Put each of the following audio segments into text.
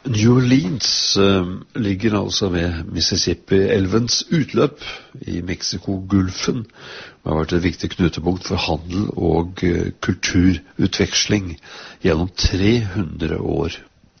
New Orleans ligger altså ved Mississippi-elvens utløp i Mexiko-gulfen, og har vært et viktig knutepunkt for handel og kulturutveksling gjennom 300 år.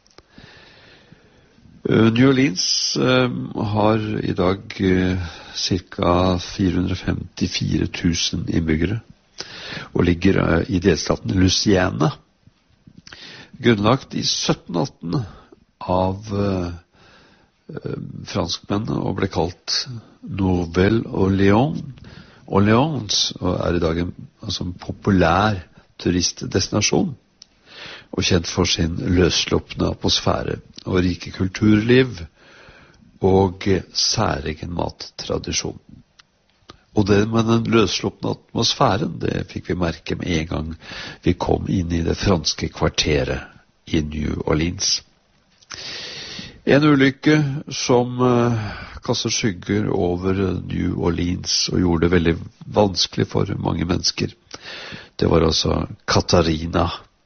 New Orleans har i dag ca. 454 000 innbyggere, og ligger i delstaten Louisiana. Grunnlagt i 1718 av franskmennene og ble kalt Nouvelle-Orléans, og er i dag en populær turistdestinasjon, og kjent for sin løssluppne atmosfære og rike kulturliv og særegen mattradisjon. Og det med den løssluppne atmosfæren, det fikk vi merke med en gang vi kom inn i det franske kvarteret i New Orleans. En ulykke som kastet skygger over New Orleans og gjorde det veldig vanskelig for mange mennesker. Det var altså Katarina,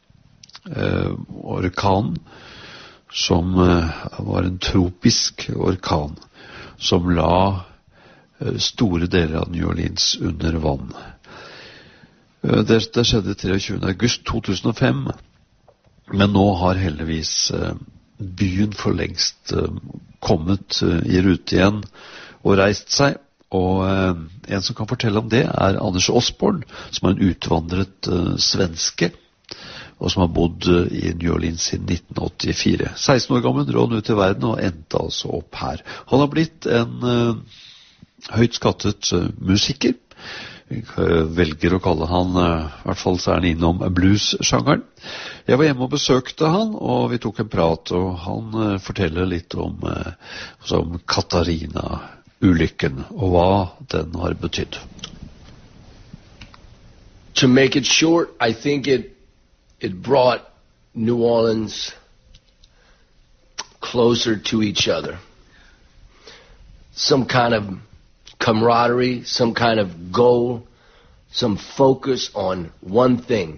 orkan, som var en tropisk orkan, som la store deler av New Orleans under vann. Det skjedde 23. august 2005, men nå har heldigvis byen for lengst kommet i rute igjen og reist seg, og en som kan fortelle om det er Anders Osborn, som er en utvandret svenske, og som har bodd i New Orleans siden 1984. 16 år gammel dro han ut i verden og endte altså opp her. Han har blitt en høyt skattet musiker. Vi velger å kalle han, i hvert fall så er han innom blues-sjangeren. Jeg var hjemme og besøkte han, og vi tok en prat, og han forteller litt om Katarina-ulykken, og hva den har betydd. To make it short, I think it brought New Orleans closer to each other. Some kind of camaraderie, some kind of goal, some focus on one thing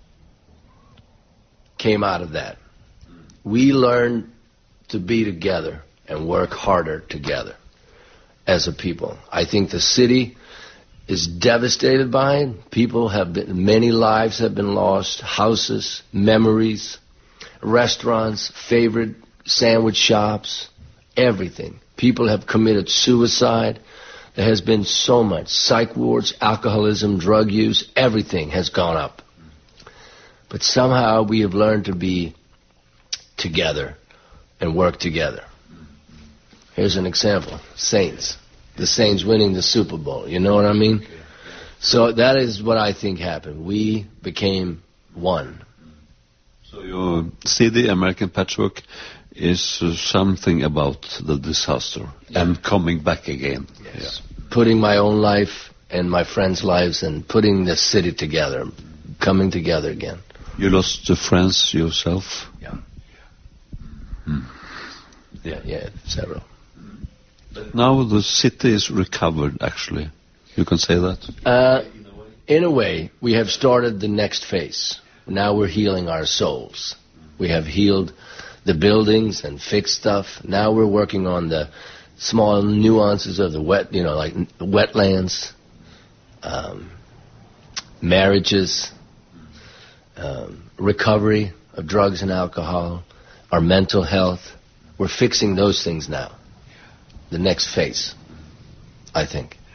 came out of that. We learned to be together and work harder together as a people. I think the city is devastated by it. People have been, many lives have been lost, houses, memories, restaurants, favorite sandwich shops, everything. People have committed suicide. There has been so much. Psych wards, alcoholism, drug use, everything has gone up. But somehow we have learned to be together and work together. Here's an example. Saints. The Saints winning the Super Bowl. You know what I mean? So that is what I think happened. We became one. So you see the American patchwork is something about the disaster and coming back again. Yes. Yeah. Putting my own life and my friends' lives and putting the city together, coming together again. You lost friends yourself? Yeah. Yeah, several. But now the city is recovered, actually. You can say that? In a way, we have started the next phase. Now we're healing our souls. We have healed the buildings and fixed stuff. Now we're working on the small nuances of the like wetlands, marriages, recovery of drugs and alcohol, our mental health. We're fixing those things now. The next phase, I think.